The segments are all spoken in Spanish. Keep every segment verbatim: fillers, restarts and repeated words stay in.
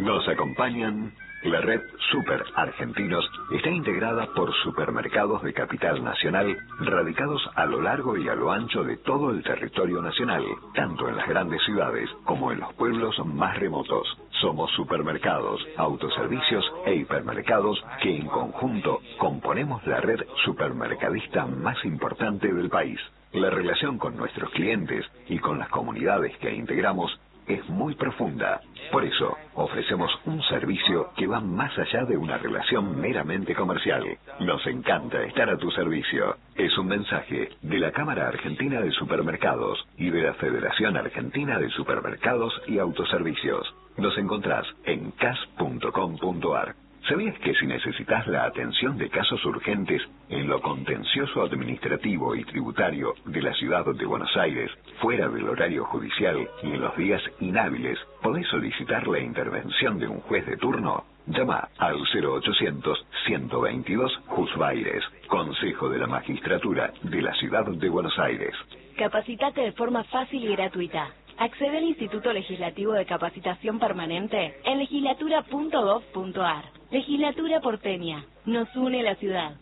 Nos acompañan. La red Super Argentinos está integrada por supermercados de capital nacional radicados a lo largo y a lo ancho de todo el territorio nacional, tanto en las grandes ciudades como en los pueblos más remotos. Somos supermercados, autoservicios e hipermercados que en conjunto componemos la red supermercadista más importante del país. La relación con nuestros clientes y con las comunidades que integramos es muy profunda. Por eso, ofrecemos un servicio que va más allá de una relación meramente comercial. Nos encanta estar a tu servicio. Es un mensaje de la Cámara Argentina de Supermercados y de la Federación Argentina de Supermercados y Autoservicios. Nos encontrás en c a s punto com punto a r. ¿Sabías que si necesitas la atención de casos urgentes en lo contencioso administrativo y tributario de la ciudad de Buenos Aires, fuera del horario judicial y en los días inhábiles, podés solicitar la intervención de un juez de turno? Llama al cero ochocientos, ciento veintidós, Juzbaires, Consejo de la Magistratura de la Ciudad de Buenos Aires. Capacitate de forma fácil y gratuita. Accede al Instituto Legislativo de Capacitación Permanente en legislatura punto gov punto a r. Legislatura porteña. Nos une la ciudad.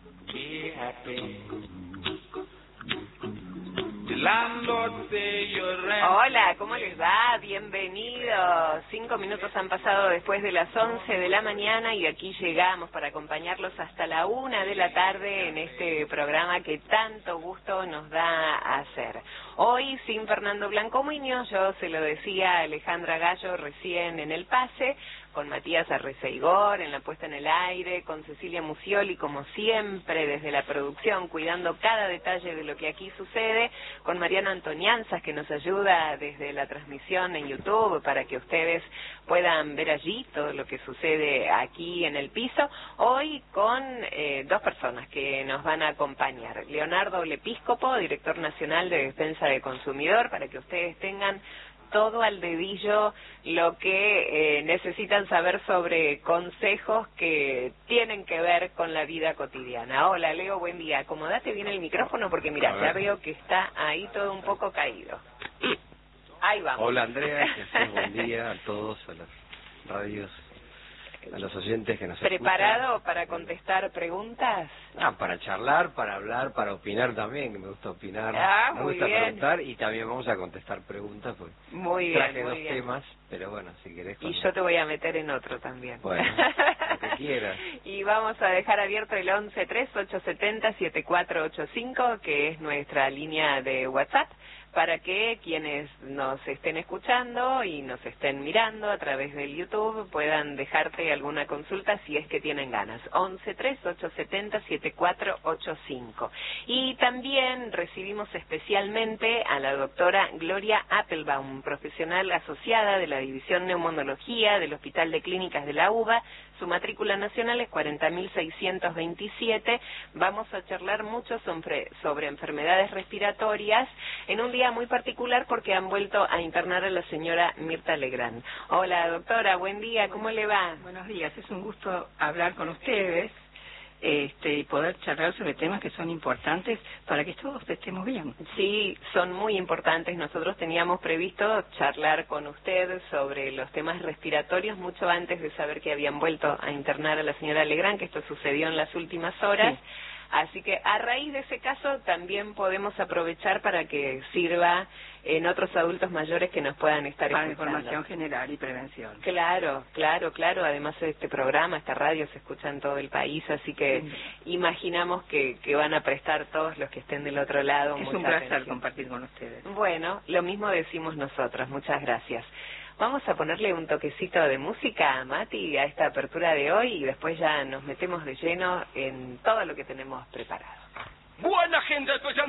Hola, ¿cómo les va? Bienvenidos. Cinco minutos han pasado después de las once de la mañana y aquí llegamos para acompañarlos hasta la una de la tarde en este programa que tanto gusto nos da hacer. Hoy sin Fernando Blanco Muñoz, yo se lo decía a Alejandra Gallo recién en el pase, con Matías Arreceigor en la puesta en el aire, con Cecilia Musioli como siempre desde la producción, cuidando cada detalle de lo que aquí sucede, con Mariano Antonianzas que nos ayuda desde la transmisión en YouTube para que ustedes puedan ver allí todo lo que sucede aquí en el piso. Hoy con eh, dos personas que nos van a acompañar. Leonardo Lepíscopo, director nacional de Defensa del Consumidor, para que ustedes tengan todo al dedillo lo que eh, necesitan saber sobre consejos que tienen que ver con la vida cotidiana. Hola, Leo, buen día. Acomodate bien el micrófono porque mira, ya veo que está ahí todo un poco caído. Ahí vamos. Hola, Andrea, buen día a todos, a las radios, a los oyentes que nos escuchan. ¿Preparado para contestar preguntas? Ah, para charlar, para hablar, para opinar también, que me gusta opinar, ah, me muy gusta bien. preguntar y también vamos a contestar preguntas, porque muy bien, traje muy dos bien. temas, pero bueno, si querés... Cuando... Y yo te voy a meter en otro también. Bueno, lo que quieras. Y vamos a dejar abierto el once tres ocho siete cero siete cuatro ocho cinco, que es nuestra línea de WhatsApp, para que quienes nos estén escuchando y nos estén mirando a través del YouTube puedan dejarte alguna consulta si es que tienen ganas. once tres ocho siete cero siete cuatro ocho cinco. Y también recibimos especialmente a la doctora Gloria Appelbaum, profesional asociada de la División Neumonología del Hospital de Clínicas de la UBA. Su matrícula nacional es cuarenta mil seiscientos veintisiete. Vamos a charlar mucho sobre, sobre enfermedades respiratorias en un día muy particular porque han vuelto a internar a la señora Mirta Legrand. Hola, doctora, buen día, ¿cómo le va? Buenos días, es un gusto hablar con ustedes este, y poder charlar sobre temas que son importantes para que todos estemos bien. Sí, son muy importantes. Nosotros teníamos previsto charlar con usted sobre los temas respiratorios mucho antes de saber que habían vuelto a internar a la señora Legrand, que esto sucedió en las últimas horas. Sí. Así que a raíz de ese caso también podemos aprovechar para que sirva en otros adultos mayores que nos puedan estar para escuchando. Información general y prevención. Claro, claro, claro. Además este programa, esta radio se escucha en todo el país, así que sí. Imaginamos que, que van a prestar todos los que estén del otro lado. Es mucha un placer atención. compartir con ustedes. Bueno, lo mismo decimos nosotros. Muchas gracias. Vamos a ponerle un toquecito de música a Mati a esta apertura de hoy y después ya nos metemos de lleno en todo lo que tenemos preparado. Buena gente, estoy